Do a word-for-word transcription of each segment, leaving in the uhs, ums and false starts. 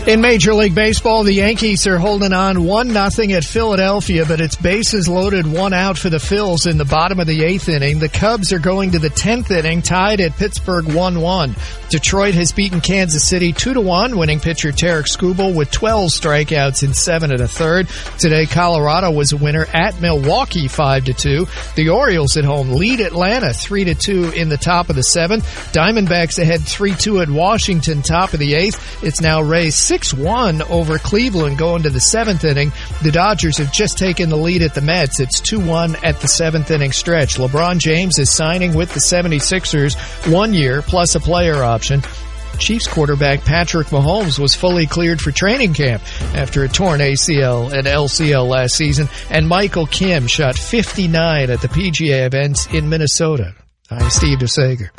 In Major League Baseball, the Yankees are holding on one nothing at Philadelphia, but it's bases loaded, one out for the Phils in the bottom of the eighth inning. The Cubs are going to the tenth inning, tied at Pittsburgh one one. Detroit has beaten Kansas City two to one, winning pitcher Tarek Skubal with twelve strikeouts in seven and a third. Today, Colorado was a winner at Milwaukee five to two. The Orioles at home lead Atlanta three to two in the top of the seventh. Diamondbacks ahead three two at Washington, top of the eighth. It's now Rays six one over Cleveland going to the seventh inning. The Dodgers have just taken the lead at the Mets. It's two one at the seventh inning stretch. LeBron James is signing with the seventy-sixers one year plus a player option. Chiefs quarterback Patrick Mahomes was fully cleared for training camp after a torn A C L and L C L last season. And Michael Kim shot fifty-nine at the P G A events in Minnesota. I'm Steve DeSager.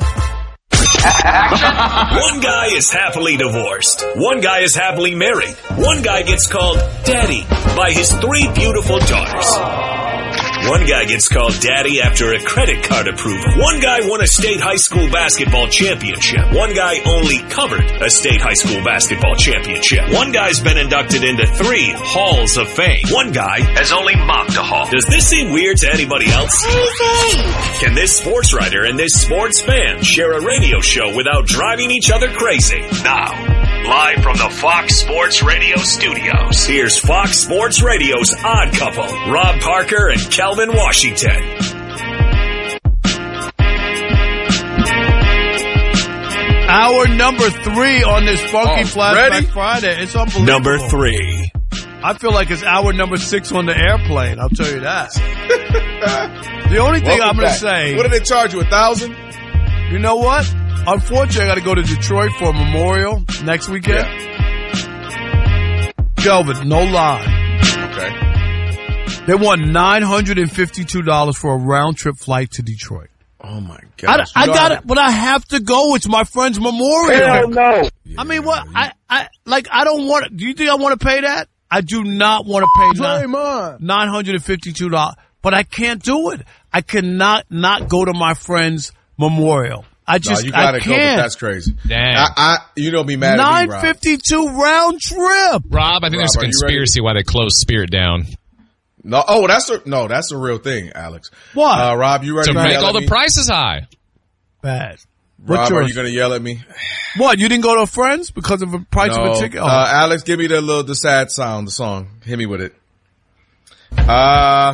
One guy is happily divorced. One guy is happily married. One guy gets called daddy by his three beautiful daughters. One guy gets called daddy after a credit card approval. One guy won a state high school basketball championship. One guy only covered a state high school basketball championship. One guy's been inducted into three halls of fame. One guy has only mopped a hall. Does this seem weird to anybody else? Can this sports writer and this sports fan share a radio show without driving each other crazy? Now, live from the Fox Sports Radio studios, here's Fox Sports Radio's Odd Couple, Rob Parker and Calvin Washington. Hour number three on this Funky oh, Flashback ready? Friday. It's unbelievable. Number three. I feel like it's hour number six on the airplane. I'll tell you that. The only thing Welcome I'm going to back. say. What did they charge you, a thousand? You know what? Unfortunately, I got to go to Detroit for a memorial next weekend. Yeah. Kelvin, no lie. Okay. They want nine hundred fifty-two dollars for a round trip flight to Detroit. Oh my I, gosh. I You got know it, but I have to go. It's my friend's memorial. Hell no. I mean, what? I, I, like, I don't want, do you think I want to pay that? I do not want to pay nine, nine hundred fifty-two dollars, but I can't do it. I cannot not go to my friend's memorial. I just, no, you gotta I go, but can't. that's crazy. Dang. I, I, you don't be mad at me, nine Rob. fifty-two round trip. Rob, I think Rob, there's a are you conspiracy why they closed Spirit down. No, oh, that's a, no, that's a real thing, Alex. What? Uh, Rob, you ready To to make yell all at the me? prices high. Bad. What's Rob, are yours? you gonna yell at me? What? You didn't go to a friend's because of the price No. of a ticket? Oh. Uh, Alex, give me the little, the sad sound, the song. Hit me with it. Uh,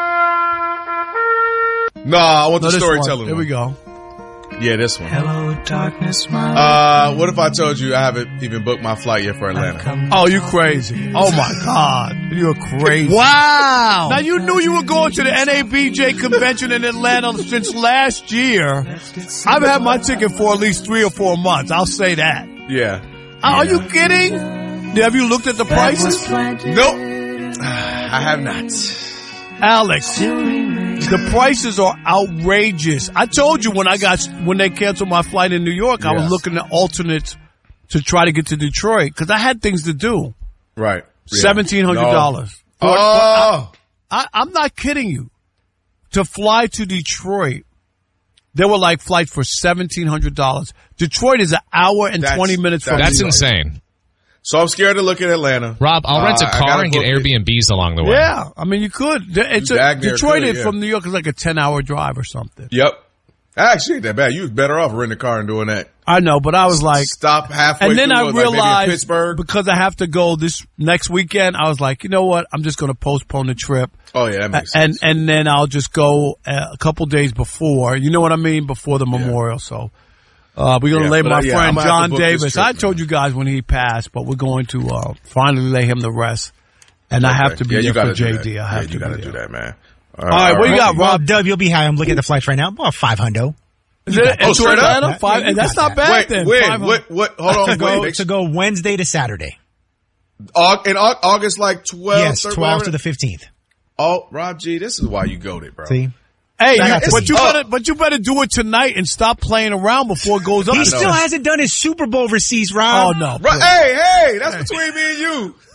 no, I want No, the this storytelling one. Here one. we go. Yeah, this one. Hello, darkness, my Uh, what if I told you I haven't even booked my flight yet for Atlanta? Oh, you crazy. Oh my God. You're crazy. Wow. Now you knew you were going to the N A B J convention in Atlanta since last year. I've had my ticket for at least three or four months. I'll say that. Yeah. Are you kidding? Have you looked at the prices? Nope. I have not. Alex, the prices are outrageous. I told you when I got, when they canceled my flight in New York, I was Yes. looking at alternates to try to get to Detroit because I had things to do. Right. Yeah. seventeen hundred dollars. No. Oh. I, I'm not kidding you. To fly to Detroit, there were like flights for seventeen hundred dollars. Detroit is an hour and That's- twenty minutes from That's New York. insane. So I'm scared to look at Atlanta. Rob, I'll rent a Uh, I car gotta and get book it. Airbnbs along the way. Yeah, I mean you could. It's You a, dag near Detroit could, is yeah. from New York is like a ten hour drive or something. Yep. Actually, ain't that bad. You was better off renting a car and doing that. I know, but I was like, Stop halfway and then through, I like maybe in realized Pittsburgh. because I have to go this next weekend, I was like, you know what? I'm just going to postpone the trip. Oh yeah, that makes and sense. and then I'll just go uh, a couple days before. You know what I mean? Before the memorial. So uh, we're gonna Yeah, lay but, my uh, yeah, friend I'm gonna have to John book this Davis. trip, I told man. you guys when he passed, but we're going to uh, finally lay him to rest. And I have Okay. to be yeah, you there gotta for do J that. D. I Yeah, have you to gotta be do there. that, man. All right, what you got, Rob? Rob Dub, you'll be high. I'm looking at the flights right now. About five hundo. Is it Oh, into straight up? Atlanta? Five, Yeah, and you that's got not that. bad Wait, then. wait, Five- what, what, hold on, to wait, go make to go Wednesday to Saturday. Au- in Au- August, like twelve, Yes, thirteen, twelve whatever. to the fifteenth. Oh, Rob G, this is why you goated, bro. See, Hey, you, I got to but see. you Oh. better, but you better do it tonight and stop playing around before it goes up. he know. still hasn't done his Super Bowl receipts, Rob. Oh no! Right, hey, hey, that's between me and you.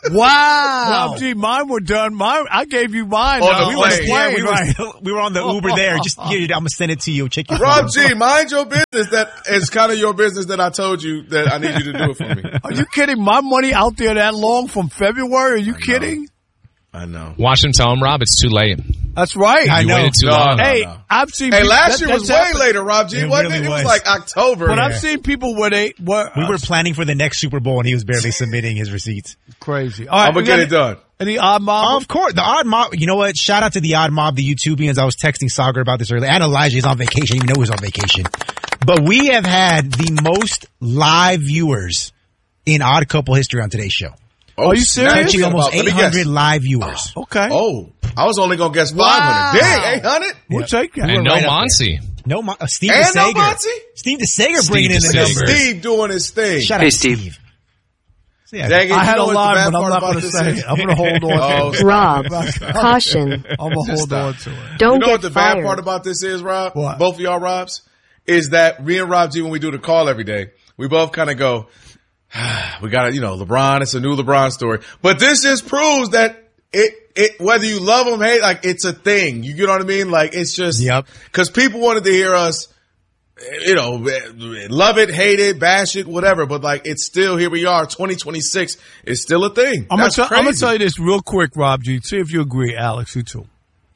Wow. Rob G, mine were done. Mine, I gave you mine. On uh, the we plane. were Yeah, playing, we were, right? we were on the Uber there. Just here, I'm gonna send it to you. Check your Rob phone. G, mind your business. That is kind of your business that I told you that I need you to do it for me. Are you kidding? My money out there that long from February? Are you kidding? I know. Watch him tell him, Rob, it's too late. That's right. I You know. waited too No, long. no. Hey, I've seen. Hey, people- last that- year was that's way happened. later, Rob G. It Wasn't really it? It was was. like October. But Yeah. I've seen people where they were. We were planning for the next Super Bowl, and he was barely submitting his receipts. crazy. All right, I'm gonna we get got it done. Any odd mob? Of course, the Odd Mob. You know what? Shout out to the Odd Mob, the YouTubians. I was texting Sagar about this earlier. And Elijah is on vacation. I didn't even know he was on vacation. But we have had the most live viewers in Odd Couple history on today's show. Oh, Are you serious? snap. Touching almost Let me eight guess. hundred live viewers. Okay. Oh, I was only gonna guess five Wow. hundred. Dang, eight hundred. We'll take that. And no right up Monty. No, Mo- uh, Steve And no DeSager. Monty? Steve DeSager Steve bringing in the DeSager. numbers. Steve doing his thing. Shout out Hey, to Steve. Steve. So, yeah, Dang it, I you had know a what the line, bad but I'm part not about going to this say is? it. I'm going to hold on Oh, to it. Rob, caution. I'm going to hold Stop. on to it. Don't You know get what the fired. bad part about this is, Rob? What? Both of y'all Robs? Is that me and Rob G, when we do the call every day, we both kind of go, we got to, you know, LeBron, it's a new LeBron story. But this just proves that it, it, whether you love him, hate, like it's a thing. You get what I mean? Like it's just, Yep. cause people wanted to hear us, you know, love it, hate it, bash it, whatever. But like it's still, here we are, twenty twenty-six is still a thing. I'm going That's to crazy. tell you this real quick, Rob G. See if you agree, Alex, you too.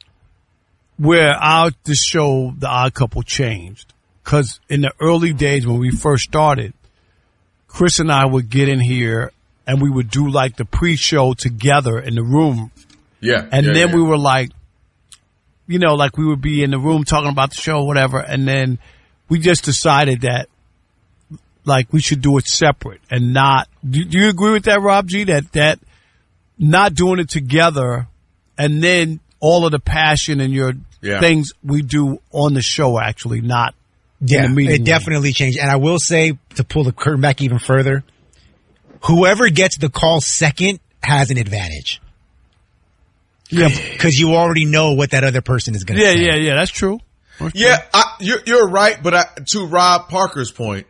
Where our the show, The Odd Couple, changed. Because in the early days when we first started, Chris and I would get in here and we would do like the pre-show together in the room. Yeah. And yeah, then yeah. we were like, you know, like we would be in the room talking about the show, whatever. And then we just decided that like we should do it separate and not, do, do you agree with that, Rob G? That, that not doing it together and then all of the passion and your Yeah. things we do on the show actually, not Yeah, in the meeting it room. definitely changed. And I will say, to pull the curtain back even further, whoever gets the call second has an advantage. Yeah, Because you already know what that other person is going to yeah, say. yeah, yeah. That's true. That's Yeah, true. I, you're, you're right. But I, to Rob Parker's point,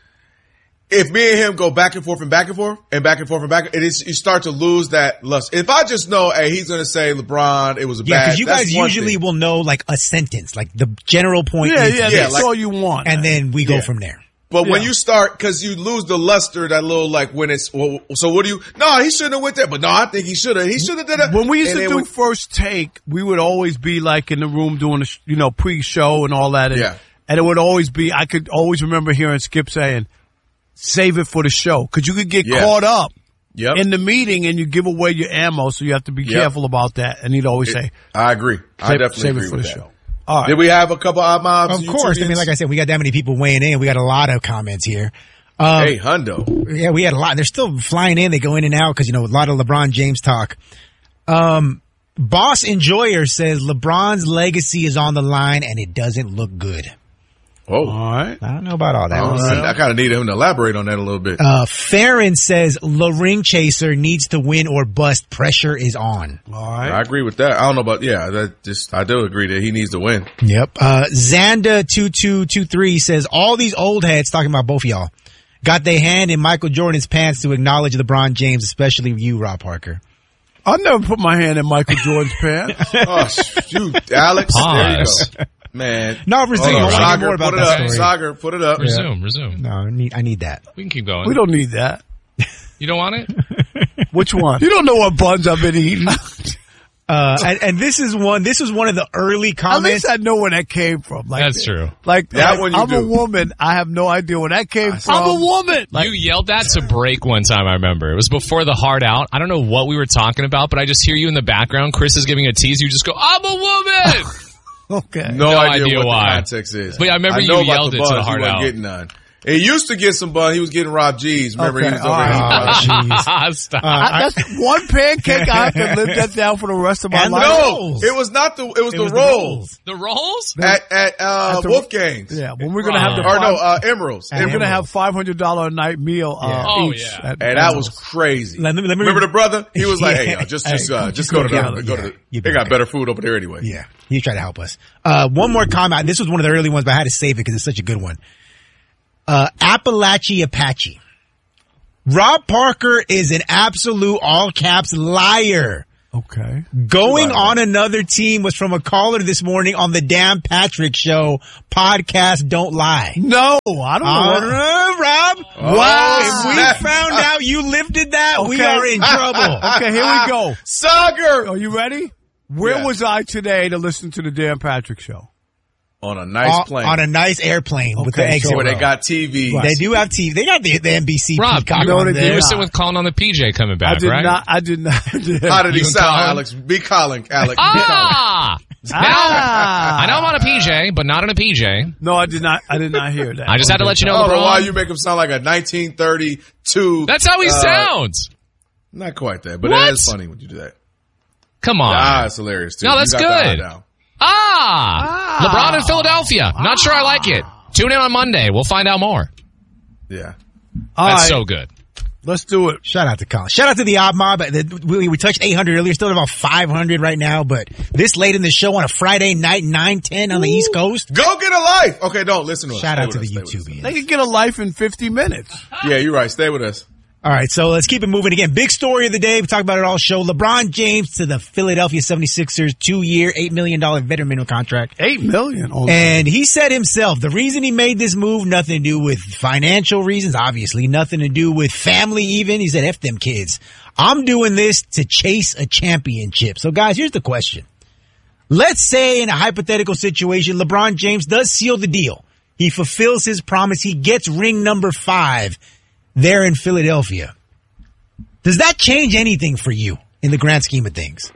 if me and him go back and forth and back and forth and back and forth and back, it is, you start to lose that lust. If I just know, hey, he's going to say LeBron, it was a Yeah, bad. because you that's guys one usually thing. will know like a sentence, like the general point. Yeah, is yeah, this, that's like- all you want. and then we go Yeah. from there. But when Yeah. you start, because you lose the luster, that little like when it's. Well, so what do you? No, he shouldn't have went there. But no, I think he should have. He should have did that. When we used And to then do when- first take, we would always be like in the room doing the, sh- you know, pre-show and all that. And, Yeah. and it would always be, I could always remember hearing Skip saying, save it for the show. Cause you could get Yeah. caught up Yep. in the meeting and you give away your ammo. So you have to be Yep. careful about that. And he'd always say, I agree. I save, definitely save agree it for with the that. show. All right. Did we have a couple of mobs? Of course. I mean, like I said, we got that many people weighing in. We got a lot of comments here. Um, Hey, Hundo. Yeah, we had a lot. They're still flying in. They go in and out because, you know, a lot of LeBron James talk. Um, Boss Enjoyer says LeBron's legacy is on the line and it doesn't look good. Oh, All right. I don't know about all that. Oh, We'll see. I, I kind of need him to elaborate on that a little bit. Uh, Farron says the ring chaser needs to win or bust. Pressure is on. All right. I agree with that. I don't know about yeah. That just I do agree that he needs to win. Yep. Uh, Xanda two two two three says all these old heads, talking about both of y'all, got their hand in Michael Jordan's pants to acknowledge LeBron James, especially you, Rob Parker. I never put my hand in Michael Jordan's pants. Oh shoot, Alex. Pause. There you go. Man. No, resume. Hold on, I wanna hear Sagar, more about put that it up. story. Sagar, put it up. Resume, resume. No, I need, I need that. We can keep going. We don't need that. You don't want it? Which one? You don't know what buns I've been eating. Uh, and, and this is one, this was one of the early At comments. least I know where that came from. Like, That's true. Like, That like, one you I'm a do. woman. I have no idea where that came from. I'm a woman. Like, You yelled that to break one time, I remember. It was before the hard out. I don't know what we were talking about, but I just hear you in the background. Chris is giving a tease. You just go, I'm a woman! okay. No, No idea, idea what why. the context is. But I remember you know about yelled the it to the buns, he heart wasn't out. getting none. He used to get some bun. He was getting Rob G's. Remember Okay, he was all over right. here. Oh, jeez. Stop. I, that's one pancake. I have to live that down for the rest of my And the life. No, rolls. it was not the. It was It the was the rolls rolls. the rolls? at at uh, At the- Wolfgang's. Yeah, when we're gonna have the Or no, five- uh, Emeralds. And we're gonna Emeralds. have five hundred dollar a night meal uh, Yeah. Oh, each. yeah. at And that was Emeralds. crazy. Let me- let me- Remember the brother? He was like, "Hey, Yeah. yo, just Hey, just uh, just just go go to the together. go to Yeah. the. You'll They be got okay. better food over there anyway." Yeah, he tried to help us. Uh, one more comment. This was one of the early ones, but I had to save it because it's such a good one. Uh, Appalachie Apache Rob Parker is an absolute all caps liar. Okay. Going on another team was from a caller this morning on the Dan Patrick Show podcast. Don't lie. No, I don't know. Uh, Rob. Oh, wow. If snap. we found out you lifted that, Okay. we are in trouble. Okay, here we go. Sagar! Are you ready? Where Yeah. was I today to listen to the Dan Patrick Show? On a nice on, plane. on a nice airplane with the Okay, exit. so where they row. got T V. They do have T V. They got the, the N B C Rob, Peacock you, on they you there. were sitting with Colin on the P J coming back, I did right? not. I did not. How did he You and sound, Colin? Alex? Be Colin, Alex. Be Ah! Now, Ah. I know I'm on a P J, but not on a P J. No, I did not. I did not hear that. I just had to let you know, I don't know why LeBron. you make him sound like a nineteen thirty-two. That's how he uh, sounds. Not quite that, but What? it is funny when you do that. Come on. Ah, it's hilarious, too. No, You that's got the eye good. down. Ah! LeBron in Philadelphia. Not sure I like it. Tune in on Monday. We'll find out more. Yeah. All That's right, so good. let's do it. Shout out to Colin. Shout out to the Odd Mob. The- We, we touched eight hundred earlier, still at about five hundred right now, but this late in the show on a Friday night, nine ten on the East Coast. Go get a life. Okay, don't listen to us. Shout Stay out with to the us. Stay with us. YouTubians. They could get a life in fifty minutes. Yeah, you're right. Stay with us. All right, so let's keep it moving again. Big story of the day. We talked about it all show. LeBron James to the Philadelphia seventy-sixers, two-year, eight million dollars veteran minimum contract. Eight million. Oh, And he said himself, the reason he made this move, nothing to do with financial reasons, obviously, nothing to do with family even. He said, F them kids. I'm doing this to chase a championship. So guys, here's the question. Let's say in a hypothetical situation, LeBron James does seal the deal. He fulfills his promise. He gets ring number five there in Philadelphia. Does that change anything for you in the grand scheme of things?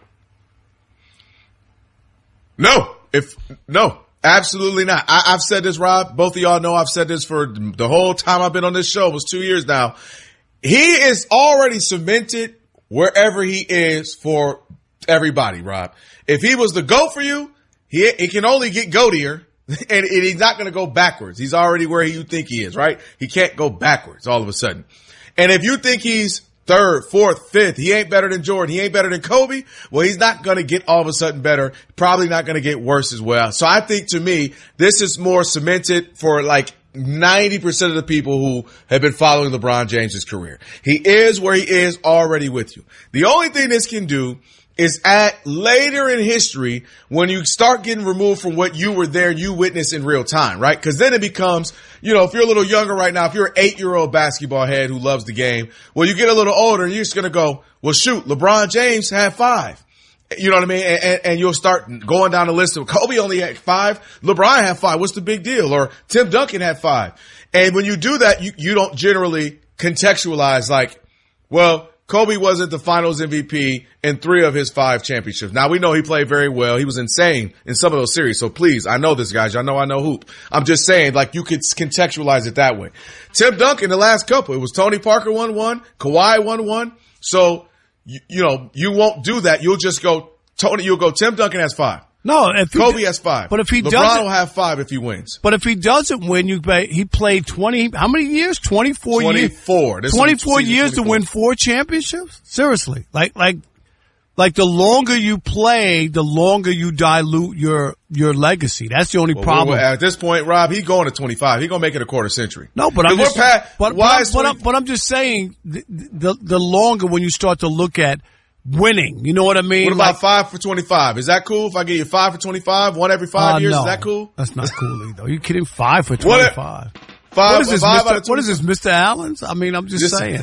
No, if no, absolutely not. I, I've said this, Rob. Both of y'all know I've said this for the whole time I've been on this show. It was two years now. He is already cemented wherever he is for everybody, Rob. If he was the GOAT for you, he, he can only get GOATier. And, and he's not going to go backwards. He's already where you think he is, right? He can't go backwards all of a sudden. And if you think he's third, fourth, fifth, he ain't better than Jordan, he ain't better than Kobe, well, he's not going to get all of a sudden better. Probably not going to get worse as well. So I think to me, this is more cemented for like ninety percent of the people who have been following LeBron James's career. He is where he is already with you. The only thing this can do is at later in history when you start getting removed from what you were there, you witnessed in real time, right? Because then it becomes, you know, if you're a little younger right now, if you're an eight-year-old basketball head who loves the game, well, you get a little older and you're just going to go, well, shoot, LeBron James had five. You know what I mean? And, and, and you'll start going down the list of Kobe only had five. LeBron had five. What's the big deal? Or Tim Duncan had five. And when you do that, you, you don't generally contextualize like, well, Kobe wasn't the finals M V P in three of his five championships. Now we know he played very well. He was insane in some of those series. So please, I know this, guys. Y'all know I know hoop. I'm just saying, like, you could contextualize it that way. Tim Duncan, the last couple, it was Tony Parker won one, Kawhi won one. So, you, you know, you won't do that. You'll just go, Tony, you'll go, Tim Duncan has five. No, if he Kobe d- has five. But if he LeBron doesn't, will have five if he wins. but if he doesn't win, you pay, he played twenty. How many years? Twenty four years. twenty-four. This is Twenty-four season years to twenty-four. win four championships. Seriously, like like like the longer you play, the longer you dilute your your legacy. That's the only Well, problem. we're- at this point, Rob, he's going to twenty-five. He's going to make it a quarter century. No, but I'm 'Cause we're just, past- but, why but, I'm, is but, I'm, twenty but I'm just saying the, the the longer when you start to look at winning, you know what I mean? What about Like, five for twenty-five? Is that cool if I give you five for twenty-five? One every five uh, years? no. Is that cool? That's not cool either. Are you kidding? Five for What if- twenty-five. Five, What is this, five out Mister of What is this, Mister Allen's? I mean, I'm just, Just- saying.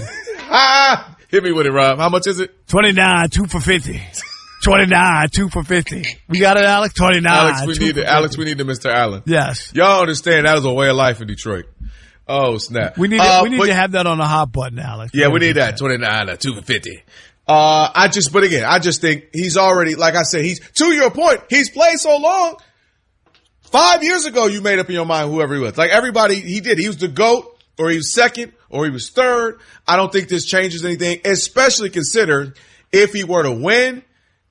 Ah, hit me with it, Rob. How much is it? twenty-nine, two for fifty. twenty-nine, two for fifty. We got it, Alex? twenty-nine. Alex, we two need for it. Alex, fifty. we need the Mister Allen. Yes. Y'all understand that is a way of life in Detroit. Oh, snap. We need, Uh, we need but- to have that on the hot button, Alex. Yeah, we need that. twenty-nine, uh, two for fifty. Uh, I just, but again, I just think he's already, like I said, he's, to your point, he's played so long. Five years ago, you made up in your mind whoever he was. Like everybody, he did. He was the GOAT, or he was second, or he was third. I don't think this changes anything, especially considered if he were to win,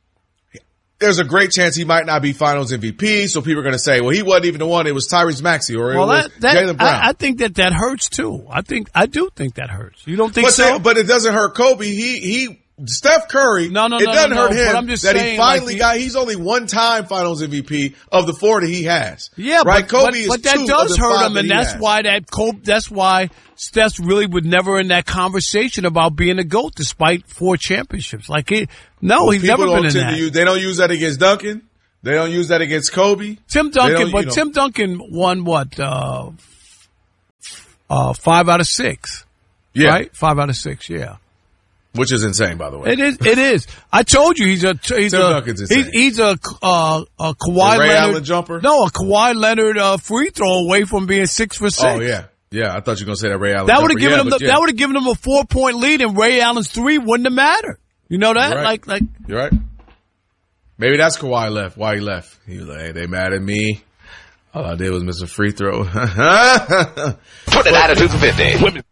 there's a great chance he might not be finals M V P. So people are going to say, well, he wasn't even the one. It was Tyrese Maxey or it Well, was that, that, Jaylen Brown. I, I think that that hurts too. I think, I do think that hurts. You don't think But, so? they- but it doesn't hurt Kobe. He, he Steph Curry, no, no, it no, doesn't no, hurt no, him but I'm just that saying, he finally like, got, he's only one time finals M V P of the four that he has. Yeah, right? but, Kobe but, is but that two does of the hurt five him, that and he that's has. why that Kobe, that's why Steph really would never in that conversation about being a GOAT despite four championships. Like, he, no, Well, he's people never don't been in tend that. to use, they don't use that against Duncan. They don't use that against Kobe. Tim They Duncan, don't, but you know, Tim Duncan won what? Uh, uh, five out of six. yeah, Right? Five out of six, yeah. which is insane, by the way. It is. It is. I told you he's a he's Tim a Duncan's insane. he's, he's a uh, a Kawhi The Ray Leonard Allen jumper? No, a Kawhi Leonard uh, free throw away from being six for six. Oh yeah, yeah. I thought you were gonna say that Ray Allen. That would have jumper. given yeah, him but the, yeah. that would have given him a four point lead, and Ray Allen's three wouldn't have mattered. You know that? You're right. Like like You're right. Maybe that's Kawhi left. Why he left? He was like, hey, they mad at me. All I did was miss a free throw. Put it out of two for fifty. Women.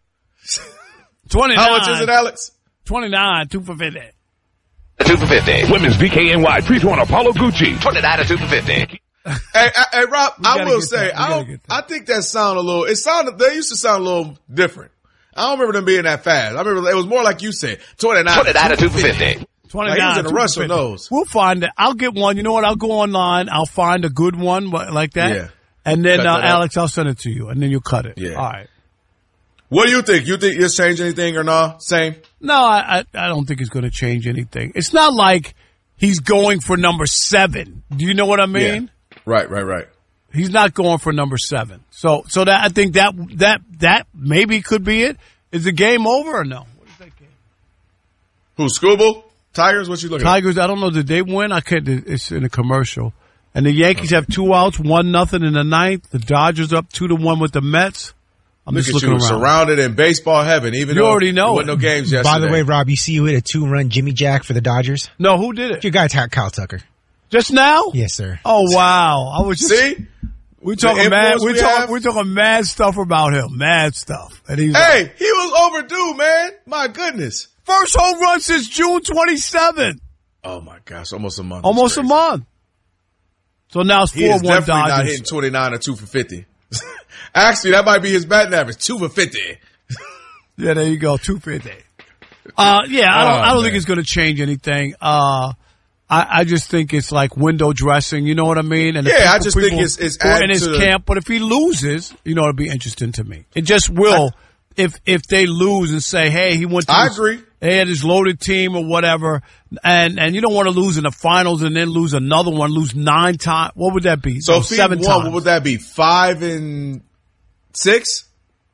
twenty nine. How much is it, Alex? Twenty nine, two for fifty. Two for fifty. Women's D K N Y free throw on Apollo Gucci. Put it out of two for fifty. Hey, hey, hey, Rob, I gotta will get say, that. We I gotta don't, get that. I think that sound a little, it sounded, they used to sound a little different. I don't remember them being that fast. I remember it was more like you said, twenty-nine. Put it out of two for fifty. twenty-nine. Like he was in a two rush for on fifty. those. We'll find it. I'll get one. You know what? I'll go online. I'll find a good one like that. Yeah. And then, Cut uh, that out. Alex, I'll send it to you, and then you'll cut it. Yeah. All right. What do you think? You think it's changed anything or not? Same? No, I, I, I don't think it's going to change anything. It's not like he's going for number seven. Do you know what I mean? Yeah. Right, right, right. He's not going for number seven. So, so that I think that that that maybe could be it. Is the game over or no? What is that game? Who, Scooble? Tigers? What you looking at? Tigers. I don't know. Did they win? I can't. It's in a commercial. And the Yankees have two outs, one nothing in the ninth. The Dodgers up two to one with the Mets. I'm Look just at looking you, around. surrounded in baseball heaven. Even You though already know there wasn't it. no games yesterday. By the way, Rob, you see who hit a two-run Jimmy Jack for the Dodgers? No, who did it? Your guy, Kyle Tucker. Just now? Yes, sir. Oh wow! I was just, See? we talking The mad. influence We we talking. have? We're talking mad stuff about him. Mad stuff. And he's Hey, he was overdue, man. My goodness. first home run since June twenty-seventh. Oh my gosh, almost a month. Almost a That's crazy. month. So now it's He four is one definitely not Dodgers. hitting twenty-nine or two for fifty. Actually, that might be his batting average, two for fifty. Yeah, there you go, two fifty. Uh, yeah, I don't. Oh, I don't man. think it's going to change anything. Uh, I, I just think it's like window dressing. You know what I mean? And the Yeah, I people- just think people it's- it's who are adding in his to the- camp. But if he loses, you know, it'll be interesting to me. It just will. if if they lose and say, hey, he went to I his, agree. they had his loaded team or whatever, and and you don't want to lose in the finals and then lose another one, lose nine times. What would that be? So No, if he seven won, times. what would that be? Five and six?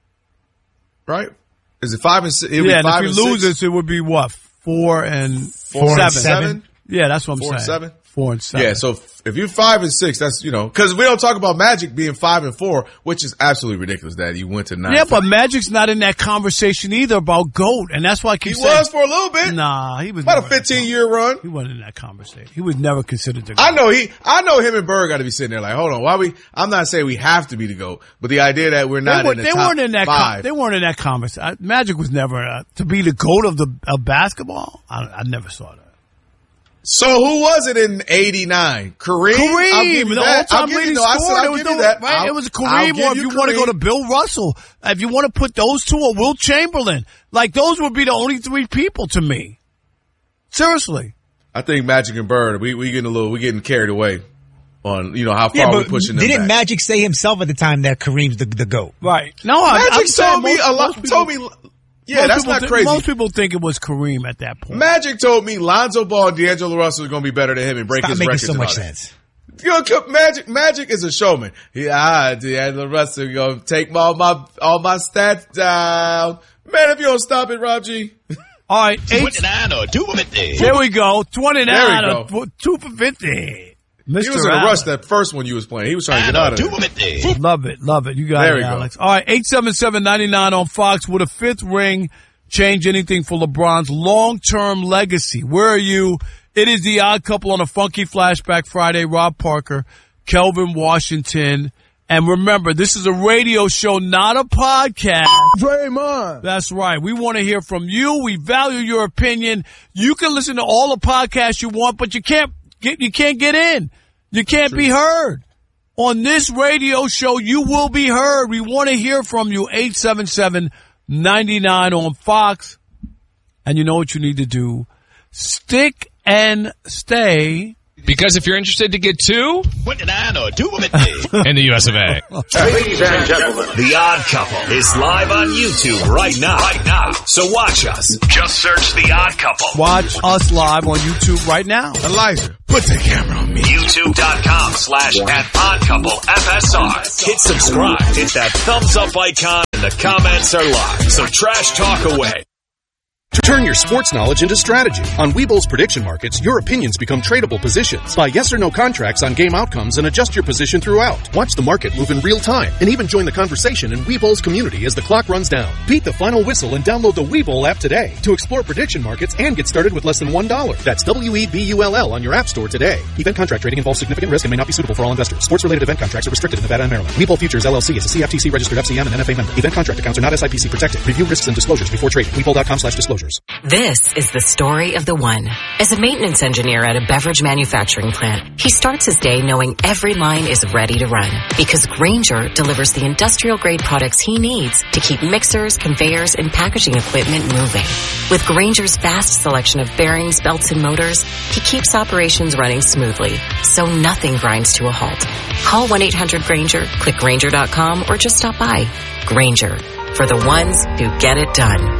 Right? Is it five and six? It would Yeah, be and five if and he six? loses, it would be what? Four and Four seven. and seven? Yeah, that's what I'm Four and saying. seven? Four and seven. Yeah, so if- if you're five and six, that's, you know, because we don't talk about Magic being five and four, which is absolutely ridiculous that he went to nine. Yeah, but Magic's not in that conversation either about GOAT, and that's why I he keep saying. was for a little bit. Nah, he was About a never in that fifteen year run. He wasn't in that conversation. He was never considered the GOAT. I know he, I know him and Bird got to be sitting there like, hold on, why we? I'm not saying we have to be the GOAT, but the idea that we're They, not were, in the they top weren't in that. five. Com- they weren't in that conversation. Magic was never uh, to be the GOAT of the of basketball. I, I never saw that. So who was it in eighty-nine? Kareem. I'll give Kareem, you the that. I'll all-time give you- leading no, I said scorer. I'll There was give you no- that. right? I'll- It was I'll Kareem, give or if you you want to go Kareem. to Bill Russell, if you want to put those two, or Will Chamberlain, like those would be the only three people to me. Seriously. I think Magic and Bird, we we getting a little, we getting carried away on, you know, how far Yeah, we're but pushing them didn't back. Magic say himself at the time that Kareem's the, the GOAT? Right. No, I, Magic I'm told saying me most- a lot. most people- Told me, yeah, most that's people not thi- crazy. Most people think it was Kareem at that point. Magic told me Lonzo Ball and D'Angelo Russell are going to be better than him and break Stop his making records. so and much all that. sense. You know, Magic, Magic is a showman. He, ah, D'Angelo Russell going to take all my, all my stats down. Man, if you don't stop it, Rob G. All right, eight, twenty-nine or two fifty. there we go. twenty-nine There or tw- two for fifty. Mister He was in a Allen. rush that first one you was playing. He was trying to get out of Two there. fifty. Love it, love it. You got There it, we go. Alex. All right, eight seven seven nine nine on Fox. Would a fifth ring change anything for LeBron's long-term legacy? Where are you? It is the Odd Couple on a Funky Flashback Friday. Rob Parker, Kelvin Washington. And remember, this is a radio show, not a podcast. Draymond. That's right. We want to hear from you. We value your opinion. You can listen to all the podcasts you want, but you can't get, you can't get in. You can't be heard. On this radio show, you will be heard. We want to hear from you. eight seven seven nine nine on Fox. And you know what you need to do. Stick and stay. Because if you're interested to get two, What did I know? Two of it. in the U S of A. Ladies and gentlemen, The Odd Couple is live on YouTube right now. Right now. So watch us. Just search The Odd Couple. Watch us live on YouTube right now. Elijah, put the camera on me. YouTube.com slash at Odd Couple F S R. Hit subscribe. Hit that thumbs up icon and the comments are live. So trash talk away. Turn your sports knowledge into strategy. On Webull's prediction markets, your opinions become tradable positions. Buy yes or no contracts on game outcomes and adjust your position throughout. Watch the market move in real time and even join the conversation in Webull's community as the clock runs down. Beat the final whistle and download the Webull app today to explore prediction markets and get started with less than one dollar. That's W E B U L L on your app store today. Event contract trading involves significant risk and may not be suitable for all investors. Sports-related event contracts are restricted in Nevada and Maryland. Webull Futures L L C is a C F T C registered F C M and N F A member. Event contract accounts are not S I P C protected. Review risks and disclosures before trading. Webull.com slash disclosures. This is the story of the one. As a maintenance engineer at a beverage manufacturing plant, he starts his day knowing every line is ready to run because Grainger delivers the industrial-grade products he needs to keep mixers, conveyors, and packaging equipment moving. With Grainger's vast selection of bearings, belts, and motors, he keeps operations running smoothly, so nothing grinds to a halt. Call one eight hundred Grainger, click Grainger dot com, or just stop by. Grainger, for the ones who get it done.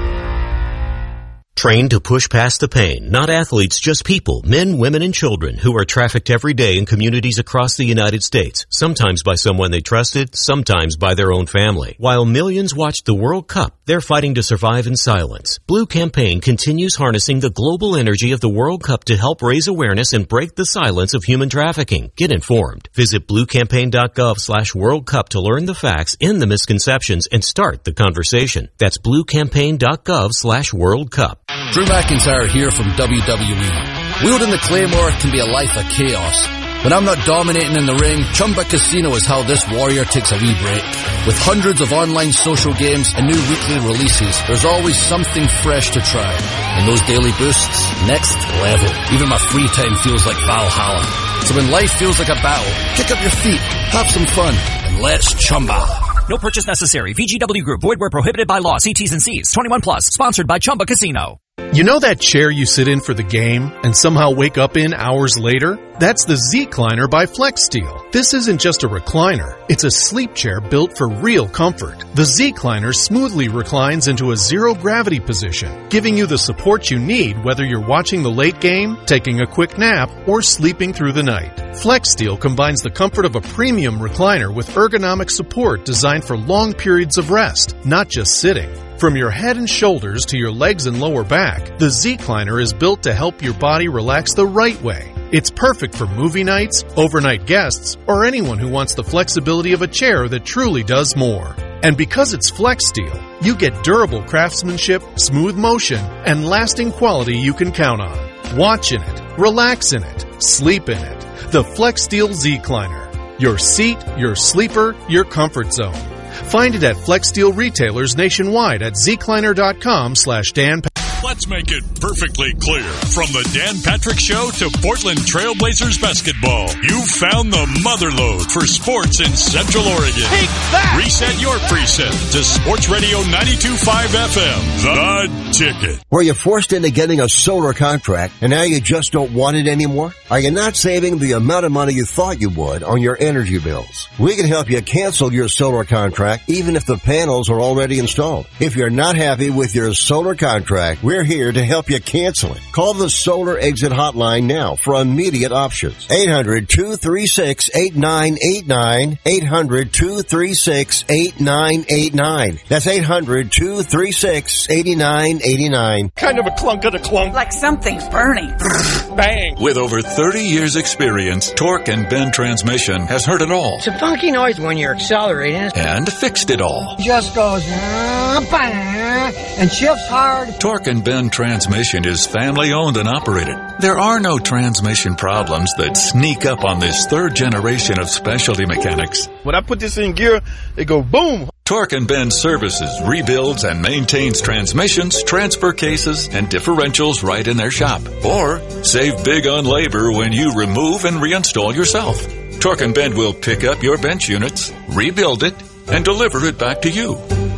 Trained to push past the pain, not athletes, just people, men, women, and children who are trafficked every day in communities across the United States, sometimes by someone they trusted, sometimes by their own family. While millions watch the World Cup, they're fighting to survive in silence. Blue Campaign continues harnessing the global energy of the World Cup to help raise awareness and break the silence of human trafficking. Get informed. Visit bluecampaign.gov slash World Cup to learn the facts, end the misconceptions, and start the conversation. That's bluecampaign.gov slash World Cup. Drew McIntyre here from W W E. Wielding the Claymore can be a life of chaos. When I'm not dominating in the ring, Chumba Casino is how this warrior takes a wee break. With hundreds of online social games and new weekly releases, there's always something fresh to try. And those daily boosts, next level. Even my free time feels like Valhalla. So when life feels like a battle, kick up your feet, have some fun, and let's Chumba. No purchase necessary. V G W Group. Void where prohibited by law. See T's and C's. twenty-one plus. Sponsored by Chumba Casino. You know that chair you sit in for the game and somehow wake up in hours later? That's the Z-Cliner by FlexSteel. This isn't just a recliner. It's a sleep chair built for real comfort. The Z-Cliner smoothly reclines into a zero-gravity position, giving you the support you need whether you're watching the late game, taking a quick nap, or sleeping through the night. FlexSteel combines the comfort of a premium recliner with ergonomic support designed for long periods of rest, not just sitting. From your head and shoulders to your legs and lower back, the Z-Cliner is built to help your body relax the right way. It's perfect for movie nights, overnight guests, or anyone who wants the flexibility of a chair that truly does more. And because it's FlexSteel, you get durable craftsmanship, smooth motion, and lasting quality you can count on. Watch in it, relax in it, sleep in it. The FlexSteel Z-Cliner. Your seat, your sleeper, your comfort zone. Find it at FlexSteel retailers nationwide at zcliner.com slash Dan. Let's make it perfectly clear. From the Dan Patrick Show to Portland Trailblazers basketball, you found the motherlode for sports in Central Oregon. Take that! Reset your preset to Sports Radio ninety-two point five F M, The Ticket. Were you forced into getting a solar contract and now you just don't want it anymore? Are you not saving the amount of money you thought you would on your energy bills? We can help you cancel your solar contract even if the panels are already installed. If you're not happy with your solar contract, we're here to help you cancel it. Call the Solar Exit Hotline now for immediate options. eight hundred, two three six, eight nine eight nine. eight hundred, two three six, eight nine eight nine. That's eight hundred, two three six, eight nine eight nine. Kind of a clunk of the clunk. Like something's burning. Bang. With over thirty years experience, Torque and Bend Transmission has heard it all. It's a funky noise when you're accelerating. And fixed it all. Just goes uh, bang, and shifts hard. Torque and Bend Transmission is family owned and operated. There are no transmission problems that sneak up on this third generation of specialty mechanics. When I put this in gear, it go boom. Torque and Bend services, rebuilds, and maintains transmissions, transfer cases, and differentials right in their shop. Or save big on labor when you remove and reinstall yourself. Torque and Bend will pick up your bench units, rebuild it, and deliver it back to you.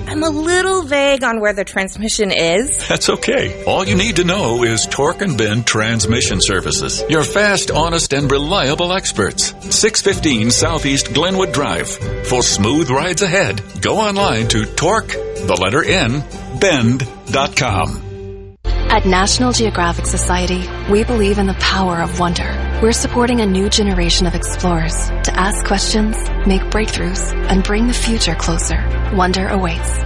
I'm a little vague on where the transmission is. That's okay. All you need to know is Torque and Bend Transmission Services. Your fast, honest, and reliable experts. six fifteen Southeast Glenwood Drive. For smooth rides ahead, go online to Torque, the letter N, bend dot com. At National Geographic Society, we believe in the power of wonder. We're supporting a new generation of explorers to ask questions, make breakthroughs, and bring the future closer. Wonder awaits.